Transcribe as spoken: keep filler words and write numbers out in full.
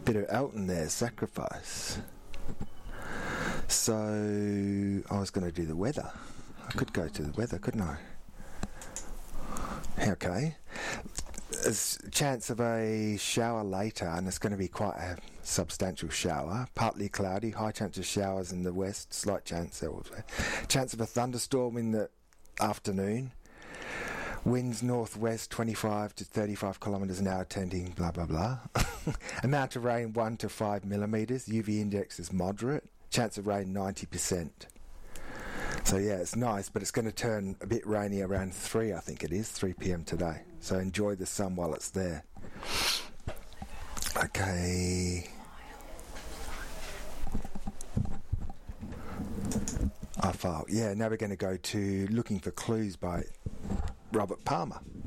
bit of Elton there, Sacrifice. So I was going to do the weather. I could go to the weather, couldn't I? Okay. There's a chance of a shower later, and it's going to be quite a substantial shower. Partly cloudy, high chance of showers in the west, slight chance there also. Chance of a thunderstorm in the afternoon. Winds northwest twenty-five to thirty-five kilometres an hour, tending blah blah blah. Amount of rain one to five millimetres. U V index is moderate. Chance of rain ninety percent. So yeah, it's nice, but it's going to turn a bit rainy around three, I think it is, three p.m. today. So enjoy the sun while it's there. Okay. I file. Yeah, now we're going to go to Looking for Clues by Robert Palmer.